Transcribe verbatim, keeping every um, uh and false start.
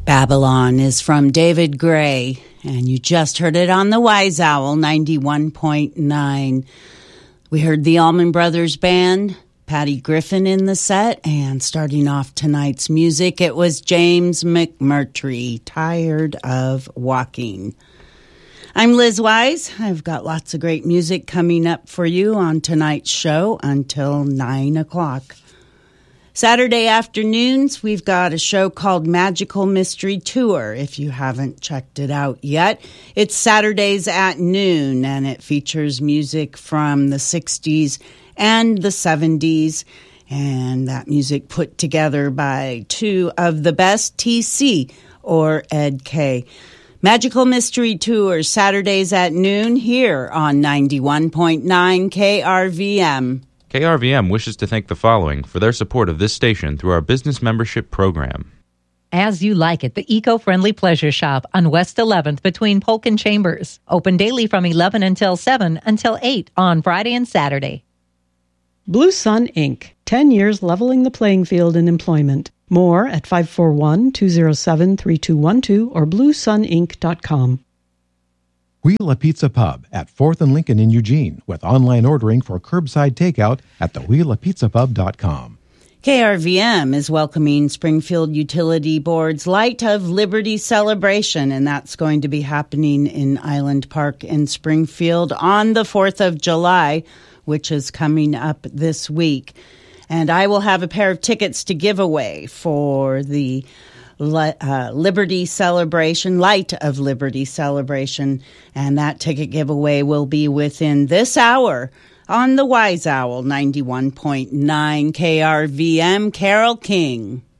Babylon is from David Gray, and you just heard it on the Wise Owl ninety-one point nine. We heard the Allman Brothers Band, Patty Griffin in the set, and starting off tonight's music, it was James McMurtry, Tired of Walking. I'm Liz Wise. I've got lots of great music coming up for you on tonight's show until nine o'clock. Saturday afternoons, we've got a show called Magical Mystery Tour. If you haven't checked it out yet, it's Saturdays at noon, and it features music from the sixties and the seventies, and that music put together by two of the best, T C or Ed K. Magical Mystery Tour, Saturdays at noon, here on ninety-one point nine K R V M. K R V M wishes to thank the following for their support of this station through our business membership program. As You Like It, the eco-friendly pleasure shop on West eleventh between Polk and Chambers. Open daily from eleven until seven until eight on Friday and Saturday. Blue Sun Incorporated. ten years leveling the playing field in employment. More at five four one, two oh seven, three two one two or blue sun inc dot com. Wheel a Pizza Pub at fourth and Lincoln in Eugene with online ordering for curbside takeout at the wheel a pizza pub dot com. K R V M is welcoming Springfield Utility Board's Light of Liberty celebration, and that's going to be happening in Island Park in Springfield on the fourth of July, which is coming up this week. And I will have a pair of tickets to give away for the Uh, Liberty Celebration, Light of Liberty Celebration, and that ticket giveaway will be within this hour on the Wise Owl ninety-one point nine K R V M. Carole King.